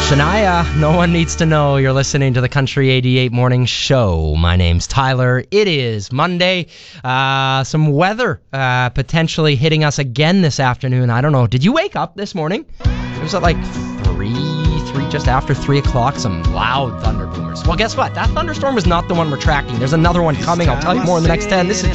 Shania, no one needs to know you're listening to the Country 88 Morning Show. My name's Tyler. It is Monday. Some weather potentially hitting us again this afternoon. I don't know. Did you wake up this morning? It was at like 3, just after 3 o'clock. Some loud thunder boomers. Well, guess what? That thunderstorm was not the one we're tracking. There's another one coming. I'll tell you more in the next 10. This is